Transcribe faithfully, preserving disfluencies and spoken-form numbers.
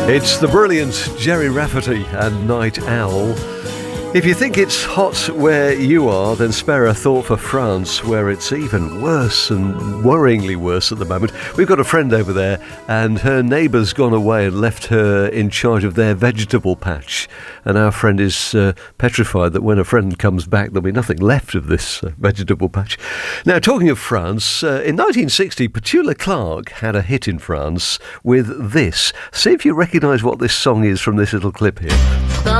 It's the brilliant Jerry Rafferty and Night Owl. If you think it's hot where you are, then spare a thought for France, where it's even worse and worryingly worse at the moment. We've got a friend over there, and her neighbour's gone away and left her in charge of their vegetable patch. And our friend is uh, petrified that when a friend comes back, there'll be nothing left of this uh, vegetable patch. Now, talking of France, uh, in nineteen sixty, Petula Clark had a hit in France with this. See if you recognise what this song is from this little clip here.